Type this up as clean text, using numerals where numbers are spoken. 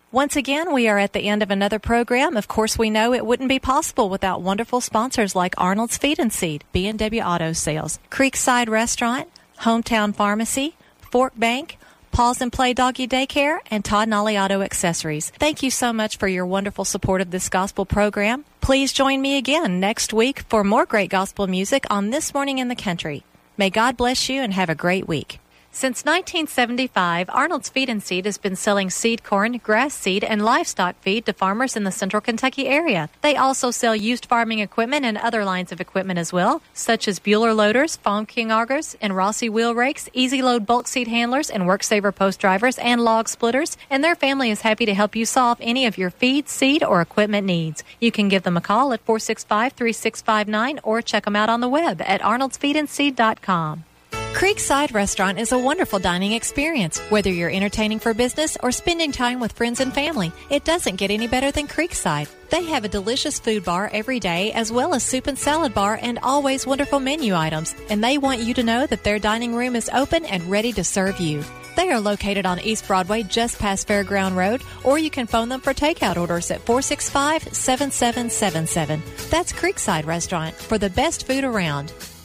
Once again, we are at the end of another program. Of course, we know it wouldn't be possible without wonderful sponsors like Arnold's Feed and Seed, B&W Auto Sales, Creekside Restaurant, Hometown Pharmacy, Fork Bank, Paws and Play Doggy Daycare, and Todd Nolly Auto Accessories. Thank you so much for your wonderful support of this gospel program. Please join me again next week for more great gospel music on This Morning in the Country. May God bless you and have a great week. Since 1975, Arnold's Feed and Seed has been selling seed corn, grass seed, and livestock feed to farmers in the central Kentucky area. They also sell used farming equipment and other lines of equipment as well, such as Bueller loaders, Farm King augers, and Rossi wheel rakes, Easy Load bulk seed handlers, and WorkSaver post drivers, and log splitters, and their family is happy to help you solve any of your feed, seed, or equipment needs. You can give them a call at 465-3659 or check them out on the web at arnoldsfeedandseed.com. Creekside Restaurant is a wonderful dining experience. Whether you're entertaining for business or spending time with friends and family, it doesn't get any better than Creekside. They have a delicious food bar every day, as well as soup and salad bar and always wonderful menu items. And they want you to know that their dining room is open and ready to serve you. They are located on East Broadway, just past Fairground Road, or you can phone them for takeout orders at 465-7777. That's Creekside Restaurant for the best food around.